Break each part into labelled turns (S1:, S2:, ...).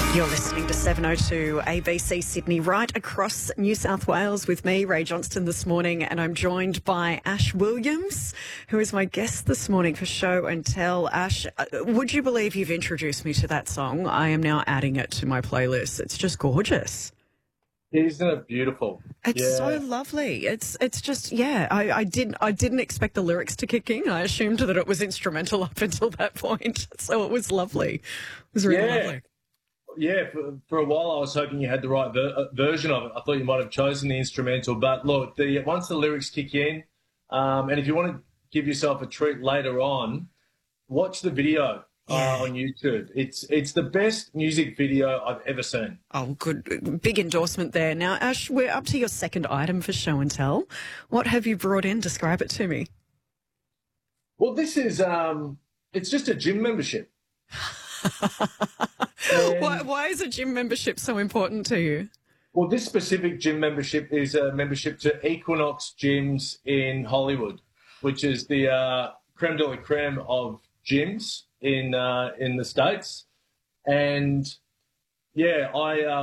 S1: You're listening to 702 ABC Sydney, right across New South Wales with me, Ray Johnston, this morning, and I'm joined by Ash Williams, who is my guest this morning for Show and Tell. Ash, would you believe you've introduced me to that song? I am now adding it to my playlist. It's just gorgeous.
S2: Isn't it beautiful?
S1: It's so lovely. It's just, I didn't expect the lyrics to kick in. I assumed that it was instrumental up until that point. So it was lovely. It was really lovely.
S2: Yeah, for a while I was hoping you had the right version of it. I thought you might have chosen the instrumental. But look, once the lyrics kick in, and if you want to give yourself a treat later on, watch the video on YouTube. It's the best music video I've ever seen.
S1: Oh, good. Big endorsement there. Now, Ash, we're up to your second item for Show and Tell. What have you brought in? Describe it to me.
S2: Well, this is it's just a gym membership.
S1: Why is a gym membership so important to you?
S2: Well, this specific gym membership is a membership to Equinox Gyms in Hollywood, which is the creme de la creme of gyms in the States. And yeah,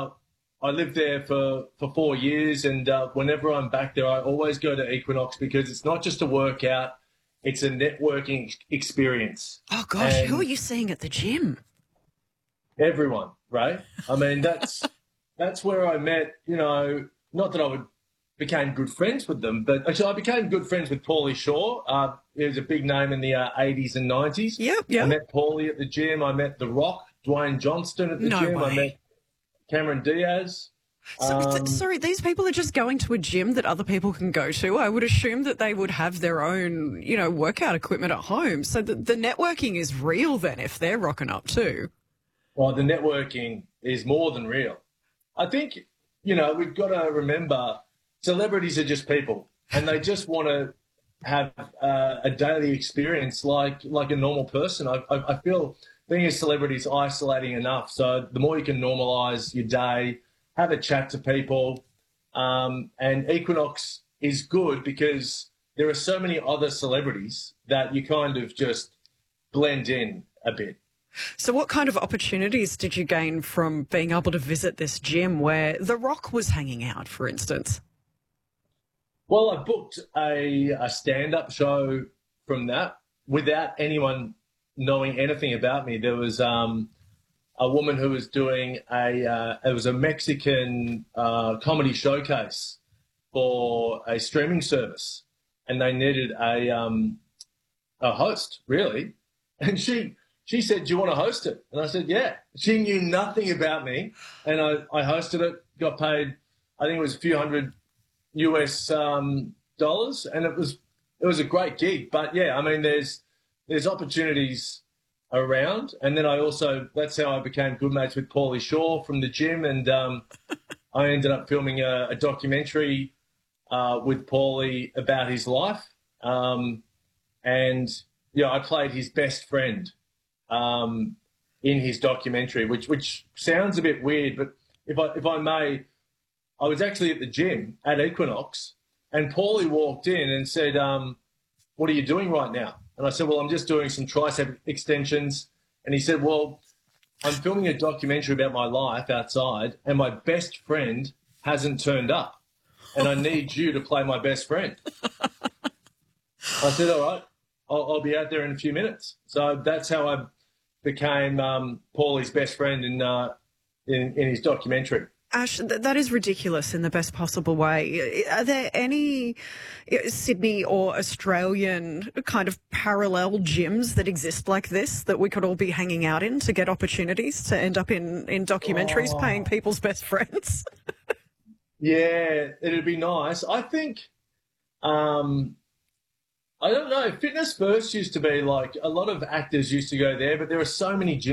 S2: I lived there for 4 years, and whenever I'm back there, I always go to Equinox because it's not just a workout, it's a networking experience.
S1: Oh gosh, who are you seeing at the gym?
S2: Everyone, right? I mean, that's where I met, not that I became good friends with them, but actually I became good friends with Pauly Shore. He was a big name in the 80s and 90s.
S1: Yep.
S2: I met Pauly at the gym. I met The Rock, Dwayne Johnston at the gym.
S1: Way.
S2: I met Cameron Diaz.
S1: Sorry, these people are just going to a gym that other people can go to. I would assume that they would have their own, workout equipment at home. So the networking is real then if they're rocking up too.
S2: Well, the networking is more than real. I think, we've got to remember celebrities are just people and they just want to have a daily experience like a normal person. I feel being a celebrity is isolating enough. So the more you can normalise your day, have a chat to people, and Equinox is good because there are so many other celebrities that you kind of just blend in a bit.
S1: So what kind of opportunities did you gain from being able to visit this gym where The Rock was hanging out, for instance?
S2: Well, I booked a stand-up show from that without anyone knowing anything about me. There was a woman who was doing it was a Mexican comedy showcase for a streaming service, and they needed a host, really, and she said, "Do you want to host it?" And I said, "Yeah." She knew nothing about me, and I hosted it, got paid, I think it was a few $100 US, and it was a great gig. But yeah, I mean, there's opportunities around, and then that's how I became good mates with Pauly Shore from the gym, and I ended up filming a documentary with Pauly about his life, and I played his best friend in his documentary, which sounds a bit weird, but if I may, I was actually at the gym at Equinox, and Pauly walked in and said, "What are you doing right now?" And I said, "Well, I'm just doing some tricep extensions." And he said, "Well, I'm filming a documentary about my life outside, and my best friend hasn't turned up, and I need you to play my best friend." I said, "All right, I'll be out there in a few minutes." So that's how I became Pauly's best friend in his documentary.
S1: Ash, that is ridiculous in the best possible way. Are there any Sydney or Australian kind of parallel gyms that exist like this that we could all be hanging out in to get opportunities to end up in documentaries playing people's best friends?
S2: Yeah, it'd be nice. I think, I don't know, Fitness First used to be like, a lot of actors used to go there, but there are so many gyms